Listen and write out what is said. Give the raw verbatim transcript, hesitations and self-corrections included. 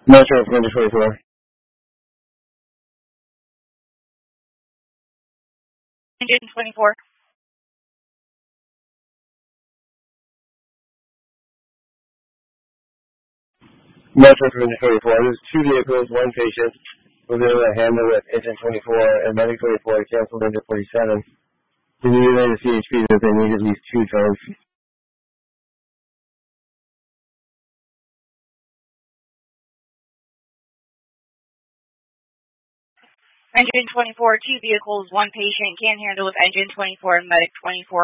Metro from Engine twenty-four. Engine twenty-four. Metro from Engine twenty-four. There's two vehicles, one patient. We'll be able to handle with Engine twenty-four and Medic twenty-four canceled Engine forty-seven. Can you relay to C H P that they need at least two drones? Engine twenty-four, two vehicles, one patient, can handle with Engine twenty-four and Medic twenty-four.